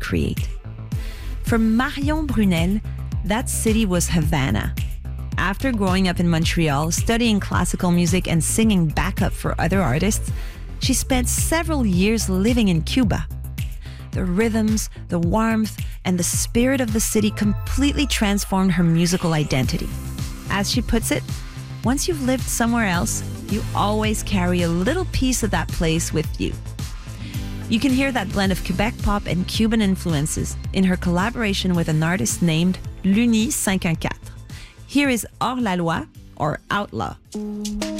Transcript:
create. For Marion Brunel, that city was Havana. After growing up in Montreal, studying classical music and singing backup for other artists, she spent several years living in Cuba. The rhythms, the warmth, and the spirit of the city completely transformed her musical identity. As she puts it, once you've lived somewhere else, you always carry a little piece of that place with you. You can hear that blend of Quebec pop and Cuban influences in her collaboration with an artist named Luni 514. Here is Hors la Loi, or Outlaw.